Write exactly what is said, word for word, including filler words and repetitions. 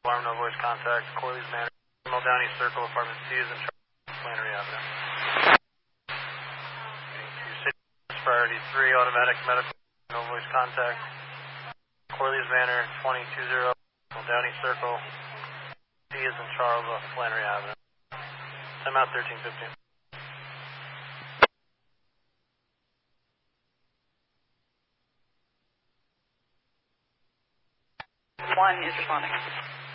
Alarm, no voice contact. Corley's Manor, Downey Circle, apartment C is in Charles, Flannery Avenue. Priority three, automatic medical, no voice contact. Corley's Manor, twenty twenty, Downey Circle, C is in Charles off Flannery Avenue. Time out thirteen fifteen. One is responding.